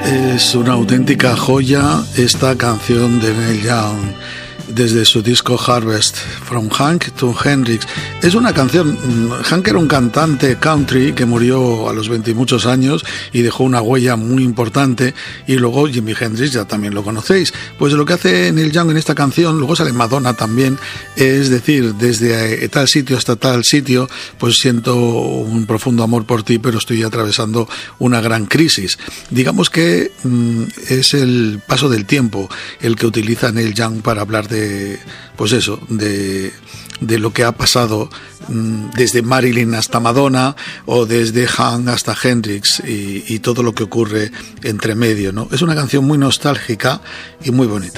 Es una auténtica joya esta canción de Neil Young desde su disco Harvest, From Hank to Hendrix. Es una canción, Hank era un cantante country que murió a los 20 y muchos años y dejó una huella muy importante, y luego Jimi Hendrix ya también lo conocéis. Pues lo que hace Neil Young en esta canción, luego sale Madonna también, es decir, desde tal sitio hasta tal sitio, pues siento un profundo amor por ti, pero estoy atravesando una gran crisis. Digamos que es el paso del tiempo el que utiliza Neil Young para hablar pues eso, de lo que ha pasado desde Marilyn hasta Madonna, o desde Hank hasta Hendrix, y todo lo que ocurre entre medio, ¿no? Es una canción muy nostálgica y muy bonita.